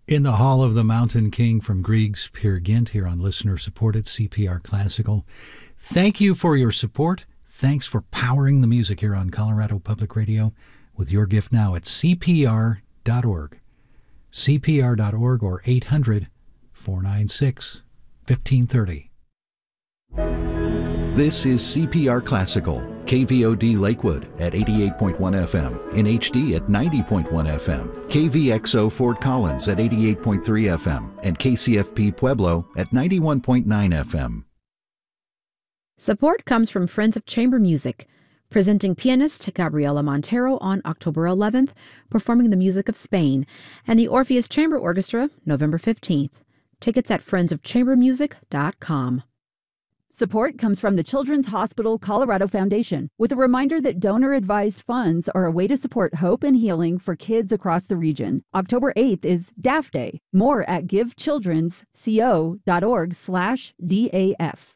In the Hall of the Mountain King from Griegs Peer Gynt here on listener-supported CPR Classical. Thank you for your support. Thanks for powering the music here on Colorado Public Radio with your gift now at CPR.org. CPR.org or 800-496-1530. This is CPR Classical, KVOD Lakewood at 88.1 FM, in HD at 90.1 FM, KVXO Fort Collins at 88.3 FM, and KCFP Pueblo at 91.9 FM. Support comes from Friends of Chamber Music, presenting pianist Gabriela Montero on October 11th, performing the music of Spain, and the Orpheus Chamber Orchestra November 15th. Tickets at friendsofchambermusic.com. Support comes from the Children's Hospital Colorado Foundation, with a reminder that donor-advised funds are a way to support hope and healing for kids across the region. October 8th is DAF Day. More at givechildrensco.org/DAF.